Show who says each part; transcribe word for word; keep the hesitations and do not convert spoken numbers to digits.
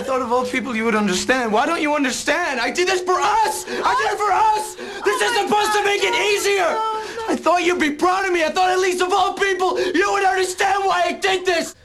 Speaker 1: thought of all people you would understand. Why don't you understand? I did this for us! I did it for us! This is supposed to make it easier! I thought you'd be proud of me. I thought at least of all people, you would understand why I did this!